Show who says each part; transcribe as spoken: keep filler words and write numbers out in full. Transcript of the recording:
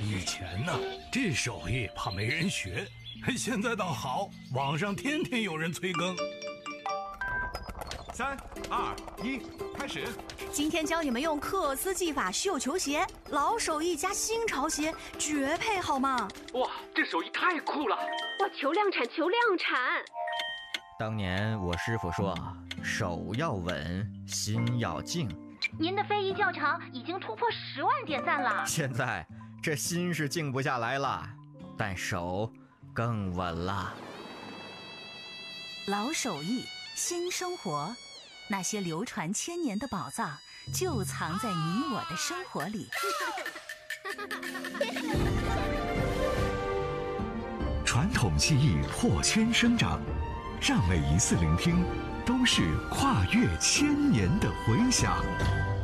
Speaker 1: 以前呢，这手艺怕没人学，现在倒好，网上天天有人催更。
Speaker 2: 三二一，开始！
Speaker 3: 今天教你们用克斯技法绣球鞋，老手艺加新潮鞋，绝配好吗？
Speaker 4: 哇，这手艺太酷了！
Speaker 5: 哇，求量产，求量产！
Speaker 6: 当年我师傅说，手要稳，心要静。
Speaker 7: 您的非遗教程已经突破十万点赞了。
Speaker 6: 现在这心是静不下来了，但手更稳了。
Speaker 3: 老手艺，新生活，那些流传千年的宝藏，就藏在你我的生活里。
Speaker 8: 传统技艺破圈生长，让每一次聆听都是跨越千年的回响。